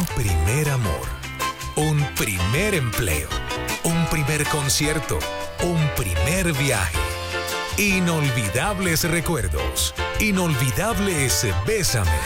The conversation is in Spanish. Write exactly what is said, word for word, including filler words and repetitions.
Un primer amor, un primer empleo, un primer concierto, un primer viaje. Inolvidables recuerdos, inolvidables Bésame.